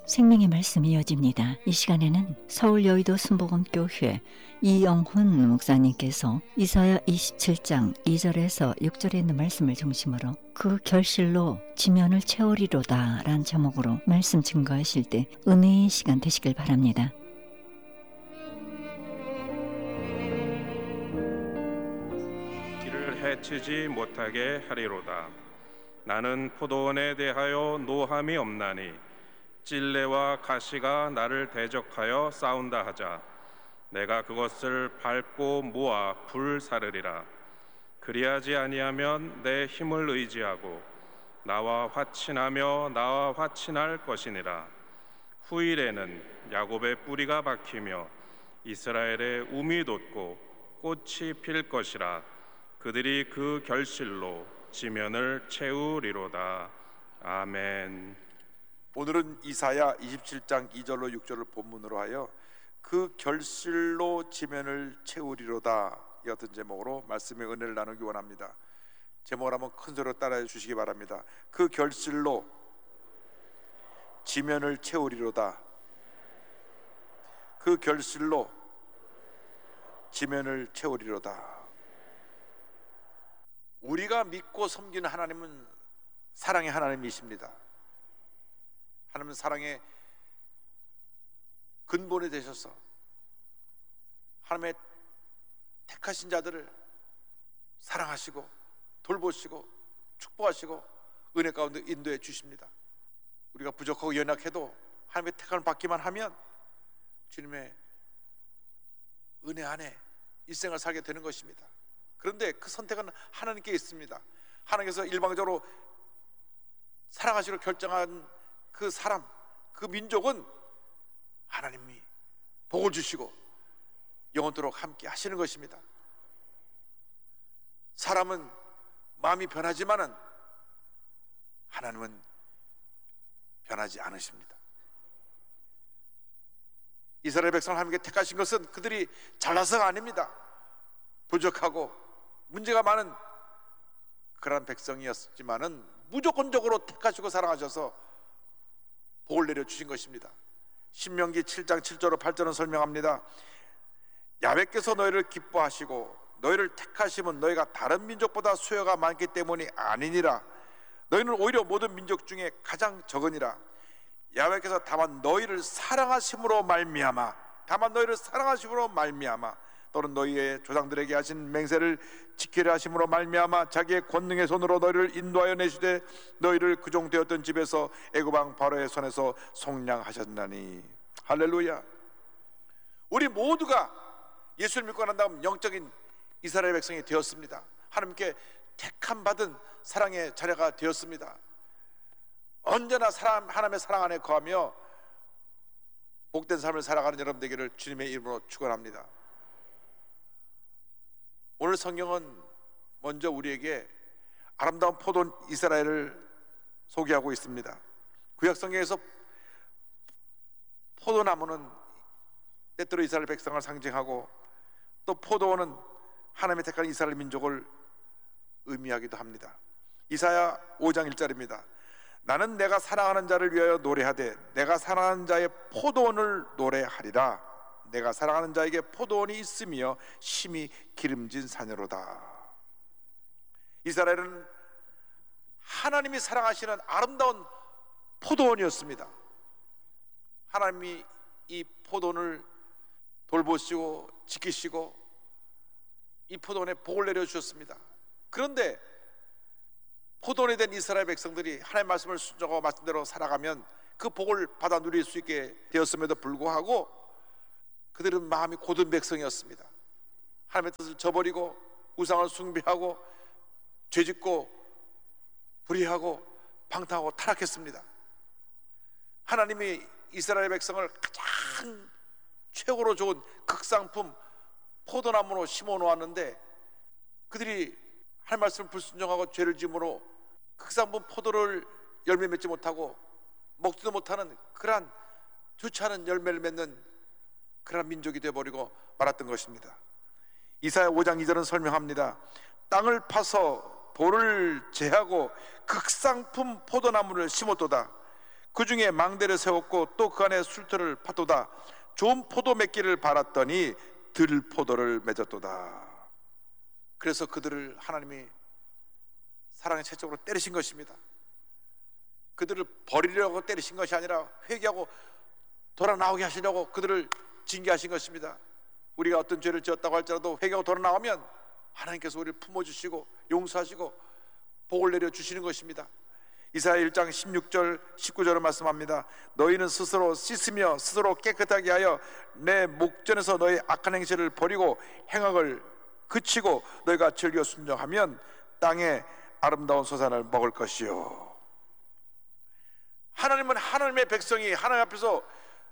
생명의 말씀이 이어집니다. 이 시간에는 서울 여의도 순복음교회 이영훈 목사님께서 이사야 27장 2절에서 6절에 있는 말씀을 중심으로 그 결실로 지면을 채우리로다 라는 제목으로 말씀 증거하실 때 은혜의 시간 되시길 바랍니다. 길을 해치지 못하게 하리로다. 나는 포도원에 대하여 노함이 없나니 찔레와 가시가 나를 대적하여 싸운다 하자 내가 그것을 밟고 모아 불사르리라. 그리하지 아니하면 내 힘을 의지하고 나와 화친하며 나와 화친할 것이니라. 후일에는 야곱의 뿌리가 박히며 이스라엘의 움이 돋고 꽃이 필 것이라. 그들이 그 결실로 지면을 채우리로다. 아멘. 오늘은 이사야 27장 2절로 6절을 본문으로 하여 그 결실로 지면을 채우리로다 이 같은 제목으로 말씀의 은혜를 나누기 원합니다. 제목을 한번 큰 소리로 따라해 주시기 바랍니다. 그 결실로 지면을 채우리로다. 그 결실로 지면을 채우리로다. 우리가 믿고 섬기는 하나님은 사랑의 하나님이십니다. 하나님은 사랑의 근본이 되셔서 하나님의 택하신 자들을 사랑하시고 돌보시고 축복하시고 은혜 가운데 인도해 주십니다. 우리가 부족하고 연약해도 하나님의 택함을 받기만 하면 주님의 은혜 안에 일생을 살게 되는 것입니다. 그런데 그 선택은 하나님께 있습니다. 하나님께서 일방적으로 사랑하시기로 결정한 그 사람, 그 민족은 하나님이 복을 주시고 영원토록 함께 하시는 것입니다. 사람은 마음이 변하지만은 하나님은 변하지 않으십니다. 이스라엘 백성을 하나님께 택하신 것은 그들이 잘나서가 아닙니다. 부족하고 문제가 많은 그러한 백성이었지만은 무조건적으로 택하시고 사랑하셔서 복을 내려주신 것입니다. 신명기 7장 7절로 8절은 설명합니다. 야훼께서 너희를 기뻐하시고 너희를 택하심은 너희가 다른 민족보다 수요가 많기 때문이 아니니라. 너희는 오히려 모든 민족 중에 가장 적으니라. 야훼께서 다만 너희를 사랑하심으로 말미암아 또는 너희의 조상들에게 하신 맹세를 지키려 하심으로 말미암아 자기의 권능의 손으로 너희를 인도하여 내시되 너희를 그종되었던 집에서 애굽 왕 바로의 손에서 속량하셨나니. 할렐루야. 우리 모두가 예수를 믿고 난 다음 영적인 이스라엘 백성이 되었습니다. 하나님께 택함 받은 사랑의 자녀가 되었습니다. 언제나 하나님의 사랑 안에 거하며 복된 삶을 살아가는 여러분 되기를 주님의 이름으로 축원합니다. 오늘 성경은 먼저 우리에게 아름다운 포도원 이스라엘을 소개하고 있습니다. 구약 성경에서 포도나무는 때때로 이스라엘 백성을 상징하고 또 포도원은 하나님의 택한 이스라엘 민족을 의미하기도 합니다. 이사야 5장 1절입니다. 나는 내가 사랑하는 자를 위하여 노래하되 내가 사랑하는 자의 포도원을 노래하리라. 내가 사랑하는 자에게 포도원이 있으며 심히 기름진 산으로다. 이스라엘은 하나님이 사랑하시는 아름다운 포도원이었습니다. 하나님이 이 포도원을 돌보시고 지키시고 이 포도원에 복을 내려주셨습니다. 그런데 포도원이 된 이스라엘 백성들이 하나님의 말씀을 순종하고 말씀대로 살아가면 그 복을 받아 누릴 수 있게 되었음에도 불구하고 그들은 마음이 고든 백성이었습니다. 하나님의 뜻을 저버리고 우상을 숭배하고 죄짓고 불의하고 방탕하고 타락했습니다. 하나님이 이스라엘 백성을 가장 최고로 좋은 극상품 포도나무로 심어 놓았는데 그들이 하나님의 말씀을 불순종하고 죄를 지음으로 극상품 포도를 열매 맺지 못하고 먹지도 못하는 그러한 좋지 않은 열매를 맺는 그런 민족이 되어버리고 말았던 것입니다. 이사야 5장 2절은 설명합니다. 땅을 파서 돌을 제하고 극상품 포도나무를 심었도다. 그 중에 망대를 세웠고 또 그 안에 술터를 팠도다. 좋은 포도 맺기를 바랐더니 들포도를 맺었도다. 그래서 그들을 하나님이 사랑의 채찍으로 때리신 것입니다. 그들을 버리려고 때리신 것이 아니라 회개하고 돌아 나오게 하시려고 그들을 징계하신 것입니다. 우리가 어떤 죄를 지었다고 할지라도 회개하고 돌아 나오면 하나님께서 우리를 품어주시고 용서하시고 복을 내려주시는 것입니다. 이사야 1장 16절 19절을 말씀합니다. 너희는 스스로 씻으며 스스로 깨끗하게 하여 내 목전에서 너희 악한 행실을 버리고 행악을 그치고 너희가 즐겨 순종하면 땅에 아름다운 소산을 먹을 것이요. 하나님은 하나님의 백성이 하나님 앞에서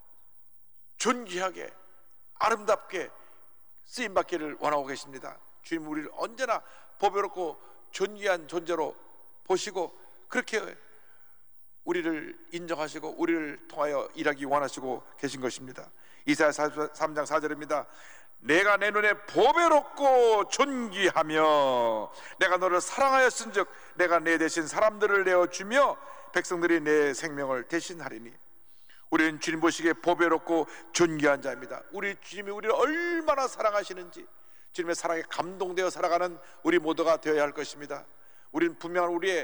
존귀하게 아름답게 쓰임받기를 원하고 계십니다. 주님 우리를 언제나 보배롭고 존귀한 존재로 보시고 그렇게 우리를 인정하시고 우리를 통하여 일하기 원하시고 계신 것입니다. 이사야 3장 4절입니다. 내가 내 눈에 보배롭고 존귀하며 내가 너를 사랑하였은즉 내가 내 대신 사람들을 내어주며 백성들이 내 생명을 대신하리니. 우리는 주님 보시기에 보배롭고 존귀한 자입니다. 우리 주님이 우리를 얼마나 사랑하시는지 주님의 사랑에 감동되어 살아가는 우리 모두가 되어야 할 것입니다. 우리는 분명한 우리의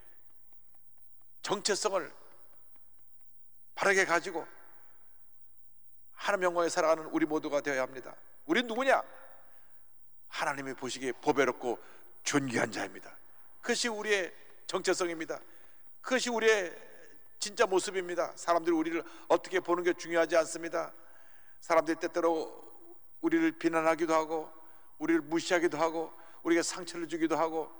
정체성을 바르게 가지고 하나님 영광에 살아가는 우리 모두가 되어야 합니다. 우리는 누구냐? 하나님이 보시기에 보배롭고 존귀한 자입니다. 그것이 우리의 정체성입니다. 그것이 우리의 진짜 모습입니다. 사람들이 우리를 어떻게 보는 게 중요하지 않습니다. 사람들이 때때로 우리를 비난하기도 하고 우리를 무시하기도 하고 우리에게 상처를 주기도 하고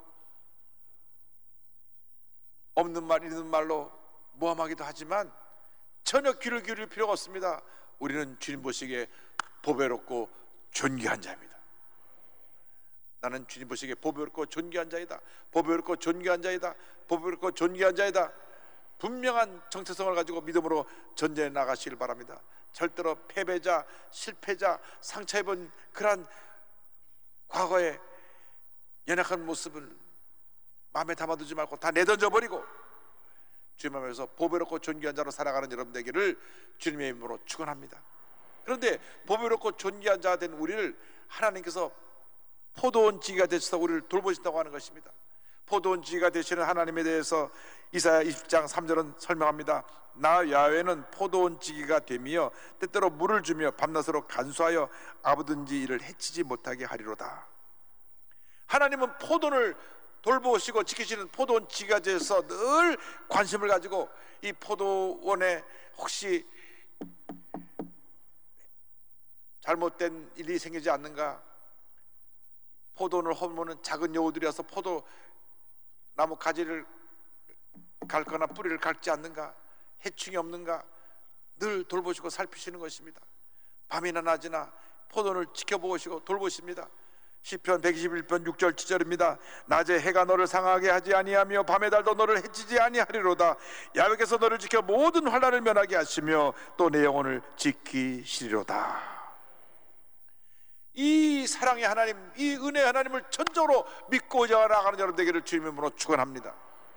없는 말 있는 말로 모함하기도 하지만 전혀 귀를 기울일 필요가 없습니다. 우리는 주님 보시기에 보배롭고 존귀한 자입니다. 나는 주님 보시기에 보배롭고 존귀한 자이다. 보배롭고 존귀한 자이다. 보배롭고 존귀한 자이다. 분명한 정체성을 가지고 믿음으로 전쟁에 나가시길 바랍니다. 절대로 패배자, 실패자, 상처 입은 그러한 과거의 연약한 모습을 마음에 담아두지 말고 다 내던져버리고 주님 앞에서 보배롭고 존귀한 자로 살아가는 여러분 되기를 주님의 이름으로 축원합니다. 그런데 보배롭고 존귀한 자 된 우리를 하나님께서 포도원 지기가 되셔서 우리를 돌보신다고 하는 것입니다. 포도원 지기가 되시는 하나님에 대해서 이사야 20장 3절은 설명합니다. 나 야훼는 포도원 지기가 되며 때때로 물을 주며 밤낮으로 간수하여 아무든지 이를 해치지 못하게 하리로다. 하나님은 포도원을 돌보시고 지키시는 포도원 지기가 되어서 늘 관심을 가지고 이 포도원에 혹시 잘못된 일이 생기지 않는가, 포도원을 허무는 작은 여우들이 와서 포도나무 가지를 갉거나 뿌리를 갉지 않는가, 해충이 없는가 늘 돌보시고 살피시는 것입니다. 밤이나 낮이나 포도원을 지켜보시고 돌보십니다. 시편 121편 6절 7절입니다. 낮에 해가 너를 상하게 하지 아니하며 밤의 달도 너를 해치지 아니하리로다. 야훼께서 너를 지켜 모든 환난을 면하게 하시며 또 내 영혼을 지키시리로다. 이 사랑의 하나님, 이 은혜의 하나님을 전적으로 믿고 나아가는 여러분 되기를 주님의 이름으로 축원합니다.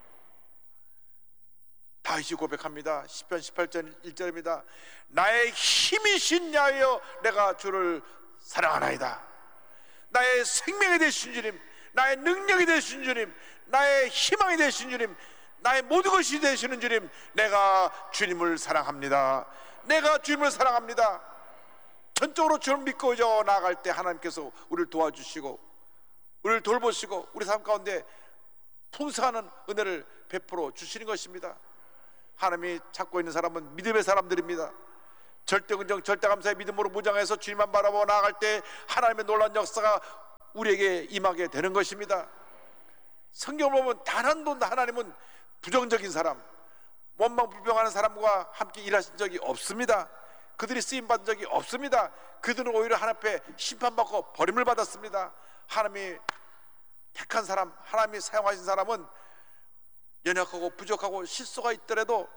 다윗이 고백합니다. 시편 18편 1절입니다. 나의 힘이신 야훼여 내가 주를 사랑하나이다. 나의 생명이 되신 주님, 나의 능력이 되신 주님, 나의 희망이 되신 주님, 나의 모든 것이 되시는 주님, 내가 주님을 사랑합니다. 내가 주님을 사랑합니다. 전적으로 주님을 믿고 나아갈 때 하나님께서 우리를 도와주시고 우리를 돌보시고 우리 삶 가운데 풍성한 은혜를 베풀어 주시는 것입니다. 하나님이 찾고 있는 사람은 믿음의 사람들입니다. 절대긍정 절대감사의 믿음으로 무장해서 주님만 바라보고 나아갈 때 하나님의 놀라운 역사가 우리에게 임하게 되는 것입니다. 성경을 보면 단 한 번도 하나님은 부정적인 사람, 원망불평하는 사람과 함께 일하신 적이 없습니다. 그들이 쓰임받은 적이 없습니다. 그들은 오히려 하나님 앞에 심판받고 버림을 받았습니다. 하나님이 택한 사람, 하나님이 사용하신 사람은 연약하고 부족하고 실수가 있더라도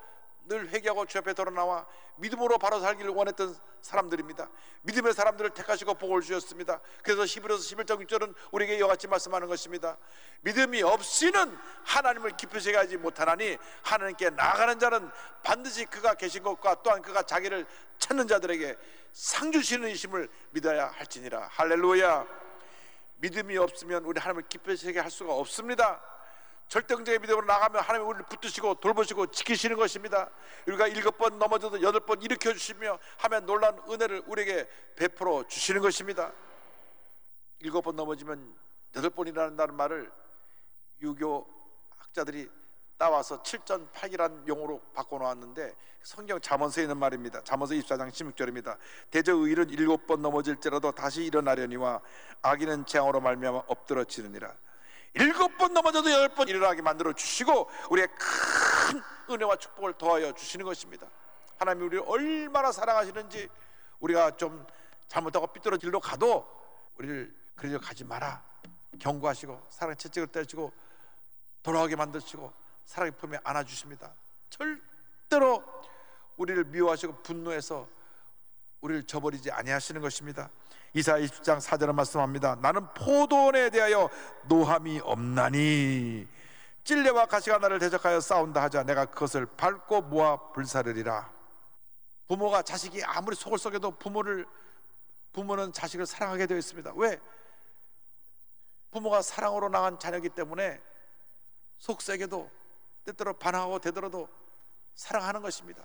늘 회개하고 주 앞에 돌아나와 믿음으로 바로 살기를 원했던 사람들입니다. 믿음의 사람들을 택하시고 복을 주셨습니다. 그래서 히브리서 11장 6절은 우리에게 이와 같이 말씀하는 것입니다. 믿음이 없이는 하나님을 깊이 하지 못하나니 하나님께 나아가는 자는 반드시 그가 계신 것과 또한 그가 자기를 찾는 자들에게 상 주시는 이심을 믿어야 할지니라. 할렐루야. 믿음이 없으면 우리 하나님을 깊이 할 수가 없습니다. 절대적인 믿음으로 나가면 하나님이 우리를 붙드시고 돌보시고 지키시는 것입니다. 우리가 7번 넘어져도 8번 일으켜 주시며 하면 놀라운 은혜를 우리에게 베풀어 주시는 것입니다. 7번 넘어지면 8번이라는 말을 유교 학자들이 따와서 7전팔기라는 용어로 바꿔놓았는데 성경 잠언서에 있는 말입니다. 잠언서 24장 16절입니다. 대저 의인은 7번 넘어질지라도 다시 일어나려니와 악인은 재앙으로 말미암아 엎드러지느니라. 7번 넘어져도 10번 일어나게 만들어 주시고 우리의 큰 은혜와 축복을 더하여 주시는 것입니다. 하나님이 우리를 얼마나 사랑하시는지, 우리가 좀 잘못하고 삐뚤어진 길로 가도 우리를 그리로 가지 마라 경고하시고 사랑의 채찍을 떼시고 돌아오게 만드시고 사랑의 품에 안아주십니다. 절대로 우리를 미워하시고 분노해서 우리를 저버리지 아니하시는 것입니다. 이사야 20장 4절은 말씀합니다. 나는 포도원에 대하여 노함이 없나니 찔레와 가시가 나를 대적하여 싸운다 하자 내가 그것을 밟고 모아 불사르리라. 부모가 자식이 아무리 속을 썩여도 부모는 자식을 사랑하게 되어 있습니다. 왜? 부모가 사랑으로 낳은 자녀이기 때문에 속썩여도 때때로 반항하고 되더라도 사랑하는 것입니다.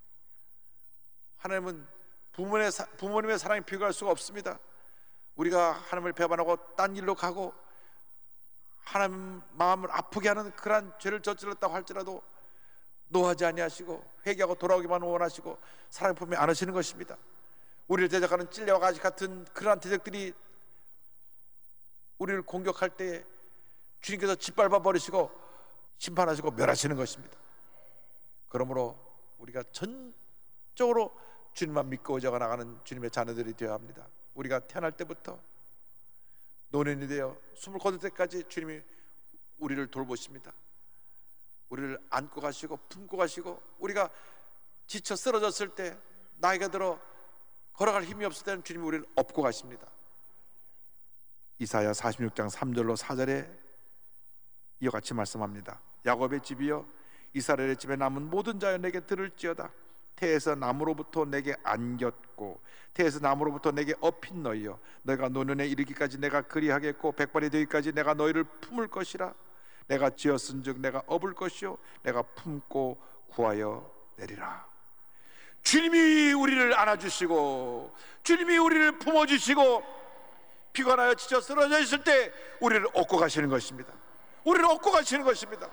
하나님은 부모님의 사랑이 비교할 수가 없습니다. 우리가 하나님을 배반하고 딴 일로 가고 하나님 마음을 아프게 하는 그러한 죄를 저질렀다고 할지라도 노하지 아니하시고 회개하고 돌아오기만 원하시고 사랑의 품에 안으시는 것입니다. 우리를 대적하는 찔레와 가시 같은 그러한 대적들이 우리를 공격할 때에 주님께서 짓밟아 버리시고 심판하시고 멸하시는 것입니다. 그러므로 우리가 전적으로 주님만 믿고 오자가 나가는 주님의 자녀들이 되어야 합니다. 우리가 태어날 때부터 노년이 되어 숨을 거둘 때까지 주님이 우리를 돌보십니다. 우리를 안고 가시고 품고 가시고, 우리가 지쳐 쓰러졌을 때 나이가 들어 걸어갈 힘이 없을 때는 주님이 우리를 업고 가십니다. 이사야 46장 3절로 4절에 이와 같이 말씀합니다. 야곱의 집이여 이스라엘의 집에 남은 모든 자여 내게 들을지어다. 태에서 나무로부터 내게 안겼고 태에서 나무로부터 내게 업힌 너희여 너희가 노년에 이르기까지 내가 그리하겠고 백발이 되기까지 내가 너희를 품을 것이라. 내가 지었은즉 내가 업을 것이요 내가 품고 구하여 내리라. 주님이 우리를 안아주시고 주님이 우리를 품어주시고 피곤하여 지쳐 쓰러져 있을 때 우리를 업고 가시는 것입니다. 우리를 업고 가시는 것입니다.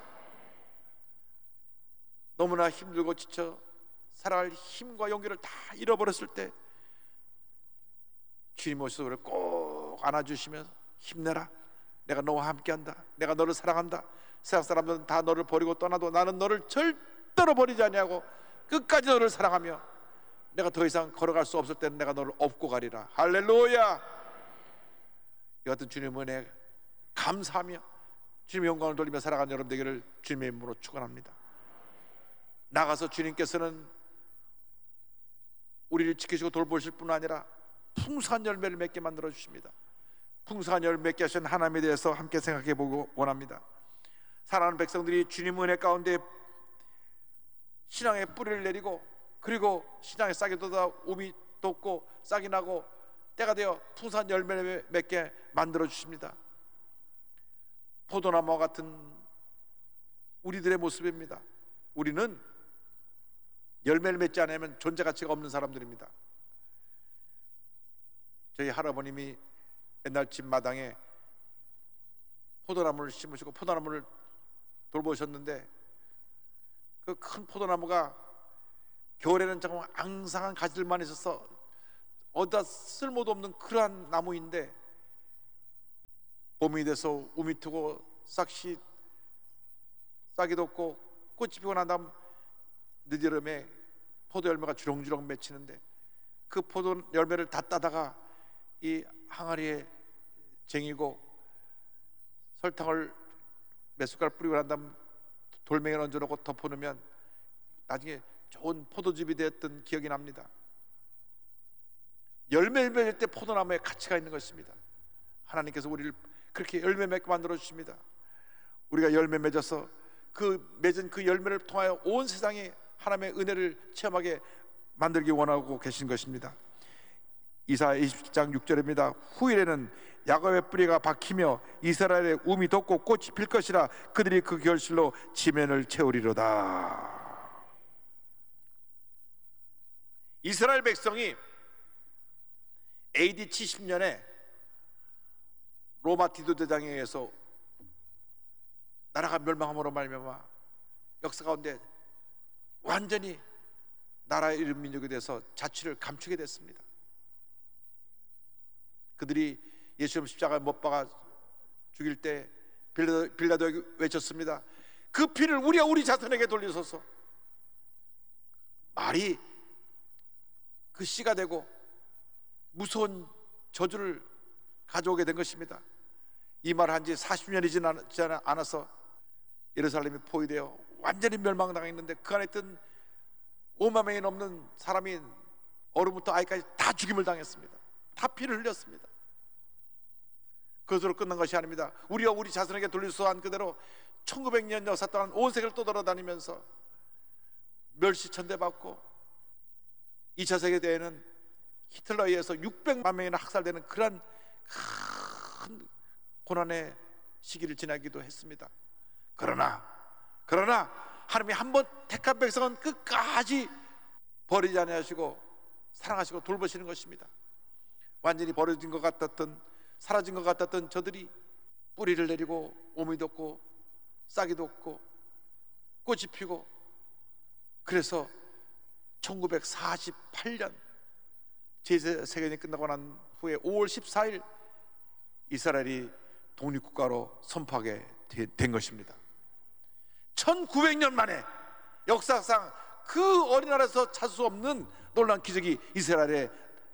너무나 힘들고 지쳐 살아갈 힘과 용기를 다 잃어버렸을 때 주님 오셔서 우리를 꼭 안아주시면서 힘내라. 내가 너와 함께한다. 내가 너를 사랑한다. 세상 사람들은 다 너를 버리고 떠나도 나는 너를 절대로 버리지 아니하고 끝까지 너를 사랑하며 내가 더 이상 걸어갈 수 없을 때는 내가 너를 업고 가리라. 할렐루야. 이 같은 주님의 은혜 감사하며 주님의 영광을 돌리며 살아가는 여러분 되기를 주님의 이름으로 축원합니다. 나가서 주님께서는 우리를 지키시고 돌보실 뿐 아니라 풍성한 열매를 맺게 만들어 주십니다. 풍성한 열매 맺게 하신 하나님에 대해서 함께 생각해 보고 원합니다. 사랑하는 백성들이 주님 은혜 가운데 신앙의 뿌리를 내리고 그리고 신앙의 싹이 돋아 우미 돋고 싹이 나고 때가 되어 풍성한 열매를 맺게 만들어 주십니다. 포도나무와 같은 우리들의 모습입니다. 우리는 열매를 맺지 않으면 존재 가치가 없는 사람들입니다. 저희 할아버님이 옛날 집 마당에 포도나무를 심으시고 포도나무를 돌보셨는데 그 큰 포도나무가 겨울에는 정말 앙상한 가지들만 있어서 어디다 쓸모도 없는 그러한 나무인데 봄이 돼서 우미 트고 싹이 돋고 꽃이 피고 난 다음 늦여름에 포도 열매가 주렁주렁 맺히는데 그 포도 열매를 다 따다가 이 항아리에 쟁이고 설탕을 몇 숟갈 뿌리고 난 다음 돌멩이를 얹어놓고 덮어놓으면 나중에 좋은 포도즙이 되었던 기억이 납니다. 열매를 맺을 때 포도나무에 가치가 있는 것입니다. 하나님께서 우리를 그렇게 열매 맺게 만들어 주십니다. 우리가 열매 맺어서 그 맺은 그 열매를 통하여 온 세상에 하나님의 은혜를 체험하게 만들기 원하고 계신 것입니다. 이사야 27장 6절입니다. 후일에는 야곱의 뿌리가 박히며 이스라엘의 움이 돋고 꽃이 필 것이라. 그들이 그 결실로 지면을 채우리로다. 이스라엘 백성이 AD 70년에 로마 디도 대장에 의해서 나라가 멸망함으로 말미암아 역사 가운데 완전히 나라의 이름 민족에 대해서 자취를 감추게 됐습니다. 그들이 예수님 십자가에 못 박아 죽일 때 빌라도에게 외쳤습니다. 그 피를 우리 자손에게 돌리소서. 말이 그 씨가 되고 무서운 저주를 가져오게 된 것입니다. 이 말을 한 지 40년이 지나지 않아서 예루살렘이 포위되어 완전히 멸망당했는데 그 안에 있던 5만 명이 넘는 사람이 어른부터 아이까지 다 죽임을 당했습니다. 다 피를 흘렸습니다. 그것으로 끝난 것이 아닙니다. 우리가 우리 자손에게 돌리소서 한 그대로 1900년 역사 동안 온 세계를 떠돌아다니면서 멸시천대받고 2차 세계대회는 히틀러에 의해서 600만 명이나 학살되는 그러한 큰 고난의 시기를 지나기도 했습니다. 그러나 하나님이 한번 택한 백성은 끝까지 버리지 않으시고 사랑하시고 돌보시는 것입니다. 완전히 버려진 것 같았던, 사라진 것 같았던 저들이 뿌리를 내리고 오미 돋고 싹이 돋고 꽃이 피고, 그래서 1948년 제2세계대전이 끝나고 난 후에 5월 14일 이스라엘이 독립국가로 선포하게 된 것입니다. 1900년 만에 역사상 그 어린 나라에서 찾을 수 없는 놀라운 기적이 이스라엘에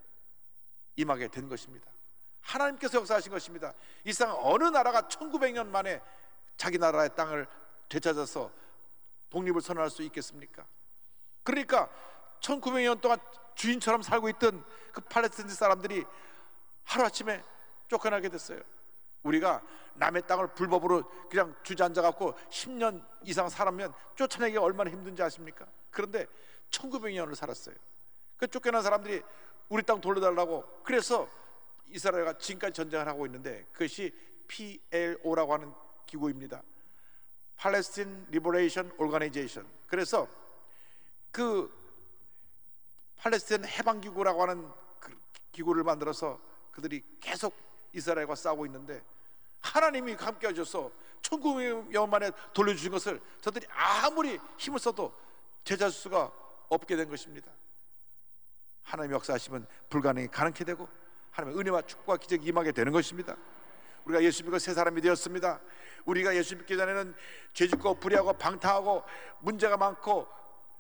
임하게 된 것입니다. 하나님께서 역사하신 것입니다. 이 세상 어느 나라가 1900년 만에 자기 나라의 땅을 되찾아서 독립을 선언할 수 있겠습니까? 그러니까 1900년 동안 주인처럼 살고 있던 그 팔레스타인 사람들이 하루아침에 쫓겨나게 됐어요. 우리가 남의 땅을 불법으로 그냥 주저앉아갖고 10년 이상 살았면 쫓아내기가 얼마나 힘든지 아십니까? 그런데 1900년을 살았어요. 그 쫓겨난 사람들이 우리 땅 돌려달라고, 그래서 이스라엘과 지금까지 전쟁을 하고 있는데 그것이 PLO라고 하는 기구입니다. Palestine Liberation Organization. 그래서 그 팔레스타인 해방기구라고 하는 그 기구를 만들어서 그들이 계속 이스라엘과 싸우고 있는데, 하나님이 함께 하셔서 1900년 만에 돌려주신 것을 저들이 아무리 힘을 써도 되찾을 수가 없게 된 것입니다. 하나님의 역사하시면 불가능이 가능케 되고 하나님의 은혜와 축복과 기적이 임하게 되는 것입니다. 우리가 예수 믿고 새 사람이 되었습니다. 우리가 예수 믿기 전에는 죄짓고 불의하고 방탕하고 문제가 많고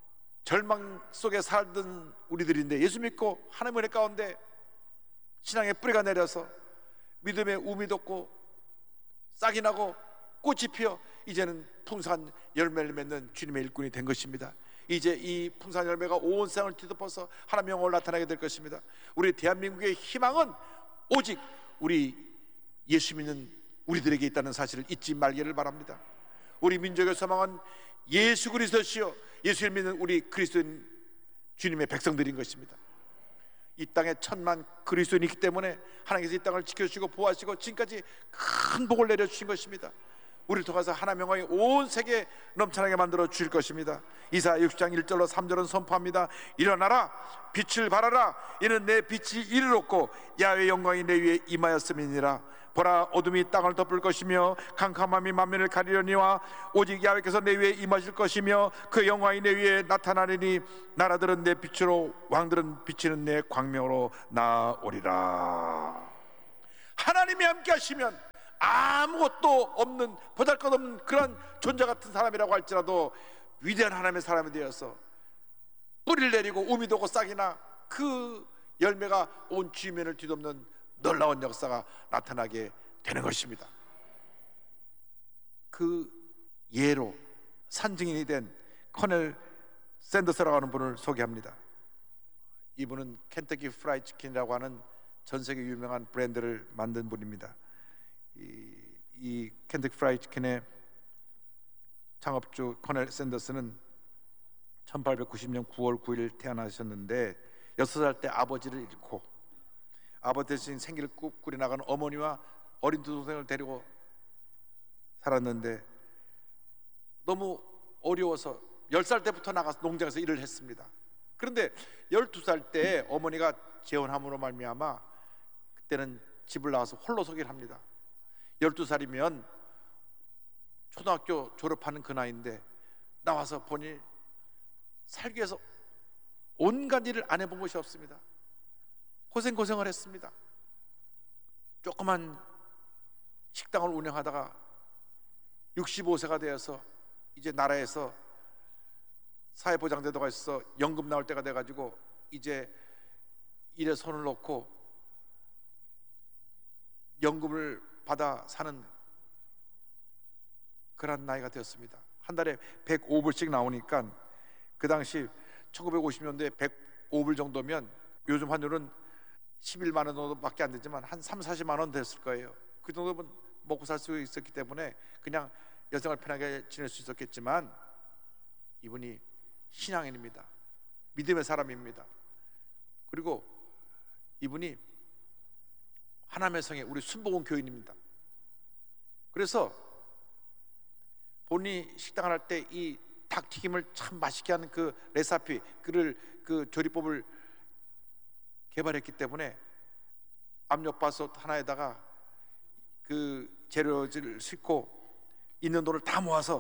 절망 속에 살던 우리들인데, 예수 믿고 하나님의 은혜 가운데 신앙의 뿌리가 내려서 믿음의 우미 돋고 싹이 나고 꽃이 피어 이제는 풍성한 열매를 맺는 주님의 일꾼이 된 것입니다. 이제 이 풍성한 열매가 온 세상을 뒤덮어서 하나님의 영광을 나타나게 될 것입니다. 우리 대한민국의 희망은 오직 우리 예수 믿는 우리들에게 있다는 사실을 잊지 말기를 바랍니다. 우리 민족의 소망은 예수 그리스도시요 예수를 믿는 우리 그리스도인 주님의 백성들인 것입니다. 이 땅에 1000만 그리스도인이 있기 때문에 하나님께서 이 땅을 지켜주시고 보호하시고 지금까지 큰 복을 내려주신 것입니다. 우리를 통해서 하나님의 영광이 온 세계에 넘쳐나게 만들어 주실 것입니다. 이사야 60장 1절로 3절은 선포합니다. 일어나라, 빛을 발하라. 이는 내 빛이 이르렀고 야훼의 영광이 내 위에 임하였음이니라. 보라, 어둠이 땅을 덮을 것이며 캄캄함이 만민을 가리려니와 오직 야훼께서 내 위에 임하실 것이며 그 영광이 내 위에 나타나리니 나라들은 내 빛으로 왕들은 비치는 내 광명으로 나오리라. 하나님이 함께 하시면 아무것도 없는, 보잘것없는 그런 존재 같은 사람이라고 할지라도 위대한 하나님의 사람이 되어서 뿌리를 내리고 우미 돋고 싹이 나 그 열매가 온 주면을 뒤덮는 놀라운 역사가 나타나게 되는 것입니다. 그 예로 산증인이 된 커넬 샌더스라고 하는 분을 소개합니다. 이분은 켄터키 프라이드 치킨이라고 하는 전 세계 유명한 브랜드를 만든 분입니다. 이 켄터키 프라이드 치킨의 창업주 커넬 샌더스는 1890년 9월 9일 태어나셨는데 6살 때 아버지를 잃고 아버지 대신 생계를 꾸려 나가는 어머니와 어린 두 동생을 데리고 살았는데 너무 어려워서 10살 때부터 나가서 농장에서 일을 했습니다. 그런데 12살 때 어머니가 재혼함으로 말미암아 그때는 집을 나와서 홀로 서기를 합니다. 12살이면 초등학교 졸업하는 그 나이인데 나와서 보니 살기 위해서 온갖 일을 안 해본 것이 없습니다. 고생을 했습니다. 조그만 식당을 운영하다가 65세가 되어서 이제 나라에서 사회보장제도가 있어서 연금 나올 때가 돼가지고 이제 일에 손을 놓고 연금을 받아 사는 그런 나이가 되었습니다. 한 달에 105불씩 나오니까 그 당시 1950년도에 105불 정도면 요즘 환율은 11만 원 정도밖에 안 되지만 한 3, 40만 원 됐을 거예요. 그 정도면 먹고 살 수 있었기 때문에 그냥 여생을 편하게 지낼 수 있었겠지만 이분이 신앙인입니다. 믿음의 사람입니다. 그리고 이분이 하나님의 성에 우리 순복음 교인입니다. 그래서 본인이 식당을 할 때 이 닭튀김을 참 맛있게 하는 그 레시피 그 조리법을 개발했기 때문에 압력밥솥 하나에다가 그 재료를 싣고 있는 돈을 다 모아서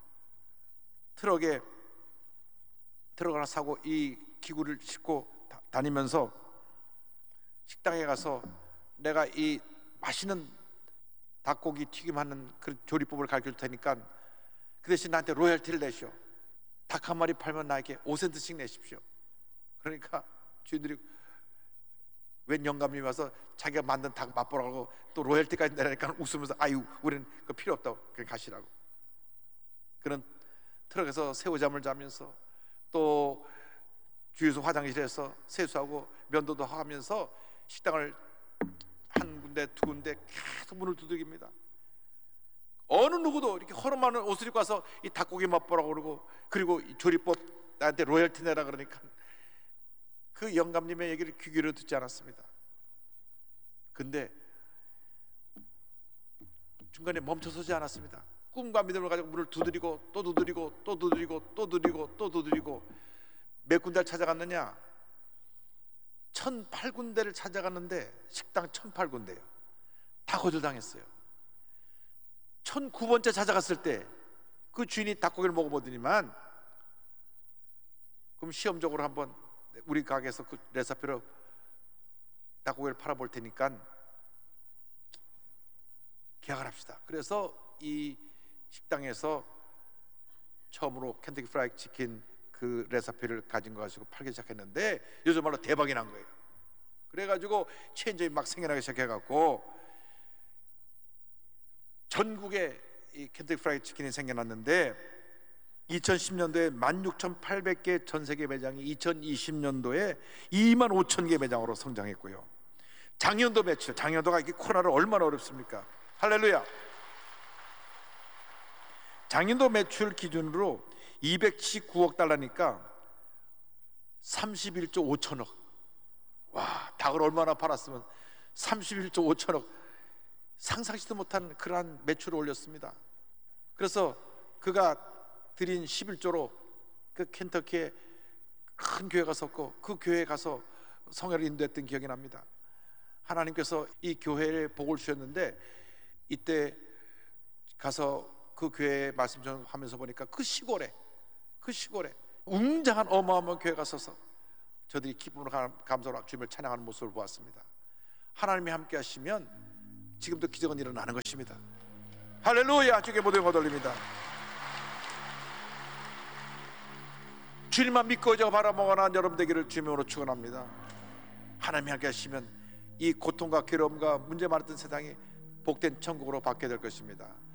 트럭을 하나 사고 이 기구를 싣고 다니면서 식당에 가서 내가 이 맛있는 닭고기 튀김하는 그 조리법을 가르쳐 줄 테니까 그 대신 나한테 로열티를 내시오. 닭 한 마리 팔면 나에게 5센트씩 내십시오. 그러니까 주인들이 웬 영감님이 와서 자기가 만든 닭 맛보라고 또 로열티까지 내라니까 웃으면서 아유 우리는 그거 필요 없다고 그냥 가시라고. 그런 트럭에서 새우잠을 자면서 또 주유소 화장실에서 세수하고 면도도 하면서 식당을 한 군데 두 군데 계속 문을 두들깁니다. 어느 누구도 이렇게 허름한 옷을 입고 와서 이 닭고기 맛보라고 그러고 그리고 이 조리법 나한테 로열티 내라 그러니까 그 영감님의 얘기를 귀 기울여 듣지 않았습니다. 근데 중간에 멈춰서지 않았습니다. 꿈과 믿음을 가지고 문을 두드리고 또 두드리고 또 두드리고 또 두드리고 또 두드리고 몇 군데를 찾아갔느냐? 1008군데를 찾아갔는데 식당 1008군데요. 다 거절당했어요. 1009번째 찾아갔을 때 그 주인이 닭고기를 먹어보더니만 그럼 시험적으로 한번 우리 가게에서 그 레시피로 닭고기를 팔아볼 테니까 계약을 합시다. 그래서 이 식당에서 처음으로 켄터키 프라이드 치킨 그 레시피를 가진 거 가지고 팔기 시작했는데 요즘 말로 대박이 난 거예요. 그래가지고 체인점이 막 생겨나기 시작해갖고 전국에 이 켄터키 프라이드 치킨이 생겨났는데 2010년도에 16,800개 전 세계 매장이 2020년도에 25,000개 매장으로 성장했고요. 작년도 매출, 작년도가 이게 코로나로 얼마나 어렵습니까? 할렐루야. 작년도 매출 기준으로 279억 달러니까 31조 5천억. 와, 닭을 얼마나 팔았으면 31조 5천억. 상상치도 못한 그러한 매출을 올렸습니다. 그래서 그가 드린 11조로 그 켄터키에 큰 교회가 섰고 그 교회에 가서 성회를 인도했던 기억이 납니다. 하나님께서 이 교회에 복을 주셨는데 이때 가서 그 교회에 말씀 전하면서 보니까 그 시골에 웅장한 어마어마한 교회가 서서 저들이 기쁨으로 감사로 주님을 찬양하는 모습을 보았습니다. 하나님이 함께 하시면 지금도 기적은 일어나는 것입니다. 할렐루야. 주께 모든 것 올립니다. 주님만 믿고 저 바라보거나 여러분 되기를 주님으로 축원합니다. 하나님이 함께 하시면 이 고통과 괴로움과 문제 많았던 세상이 복된 천국으로 바뀌게 될 것입니다.